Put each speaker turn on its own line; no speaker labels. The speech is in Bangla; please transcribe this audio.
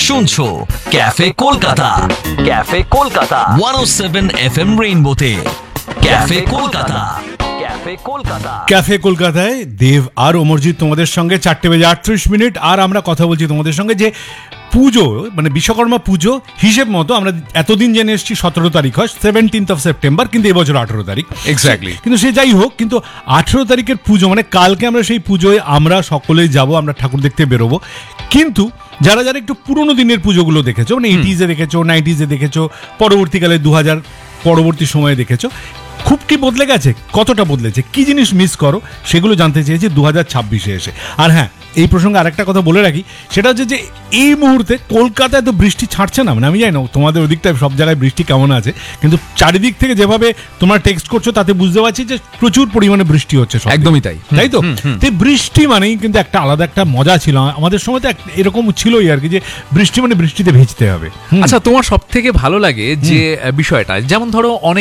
শুনছো cafe Kolkata, cafe Kolkata 107 FM রেইনবোতে। Cafe Kolkata, cafe Kolkata.
Cafe কলকাতায় দেব আর অমরজিৎ তোমাদের সঙ্গে 4:38। আর আমরা কথা বলছি তোমাদের সঙ্গে যে পুজো মানে বিশ্বকর্মা পুজো হিসেব মতো আমরা এতদিন জেনে এসেছি 17 তারিখ হয়, 17th of September, কিন্তু এবছর 18 তারিখ।
এক্স্যাক্টলি।
কিন্তু সে যাই হোক, কিন্তু 18 তারিখের পুজো মানে কালকে আমরা সেই পুজোয় আমরা সকলেই যাব, আমরা ঠাকুর দেখতে বেরোবো। কিন্তু যারা যারা একটু পুরোনো দিনের পুজোগুলো দেখেছো, মানে 80s দেখেছো, 90s দেখেছো, পরবর্তীকালে 2000 পরবর্তী সময়ে দেখেছো, খুব কি বদলে গেছে, কতটা বদলেছে, কি জিনিস মিস করো, সেগুলো জানতে চেয়েছি 2026-এ এসে। আর হ্যাঁ, এই প্রসঙ্গে আরেকটা কথা বলে রাখি, সেটা হচ্ছে যে এই মুহূর্তে কলকাতায় তো বৃষ্টি ছাড়ছে না। মানে আমি জানি না তোমাদের ওদিকটায় সব জায়গায় বৃষ্টি কেমন আছে, কিন্তু চারিদিক থেকে যেভাবে তোমরা টেক্সট করছো তাতে বুঝতে পারছি যে প্রচুর পরিমাণে বৃষ্টি হচ্ছে।
একদমই তাই,
তাই তো। বৃষ্টি মানেই কিন্তু একটা আলাদা একটা মজা ছিল আমাদের সময়, তো এরকম ছিলই আর কি, যে বৃষ্টি মানে বৃষ্টিতে ভিজতে হবে।
আচ্ছা, তোমার সব থেকে ভালো লাগে যে বিষয়টা, যেমন ধরো অনেক